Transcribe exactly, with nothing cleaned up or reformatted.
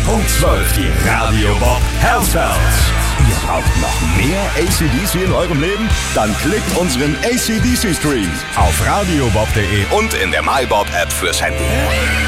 Punkt zwölf, die Radio Bob Healthfelds. Ihr braucht noch mehr A C D C in eurem Leben? Dann klickt unseren A C D C Stream auf radiobob punkt de und in der MyBob App fürs Handy.